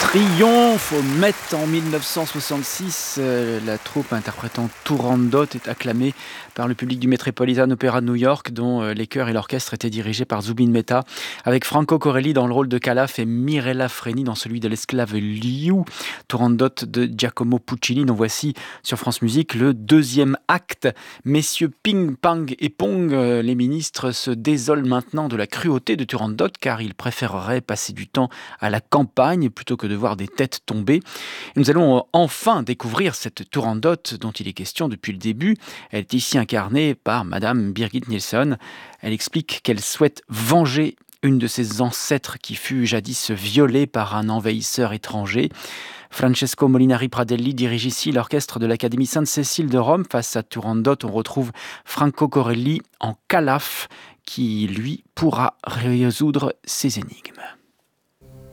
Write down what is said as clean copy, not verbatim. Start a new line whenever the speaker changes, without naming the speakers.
Triomphe au Met en 1966. La troupe interprétant Turandot est acclamée par le public du Metropolitan Opera de New York, dont les chœurs et l'orchestre étaient dirigés par Zubin Mehta, avec Franco Corelli dans le rôle de Calaf et Mirella Freni dans celui de l'esclave Liu. Turandot de Giacomo Puccini, dont voici sur France Musique le deuxième acte. Messieurs Ping, Pang et Pong, les ministres se désolent maintenant de la cruauté de Turandot, car ils préféreraient passer du temps à la campagne plutôt que de voir des têtes tomber. Et nous allons enfin découvrir cette Turandot dont il est question depuis le début. Elle est ici incarnée par Madame Birgit Nilsson. Elle explique qu'elle souhaite venger une de ses ancêtres qui fut jadis violée par un envahisseur étranger. Francesco Molinari Pradelli dirige ici l'orchestre de l'Académie Sainte-Cécile de Rome. Face à Turandot, on retrouve Franco Corelli en Calaf qui, lui, pourra résoudre ses énigmes.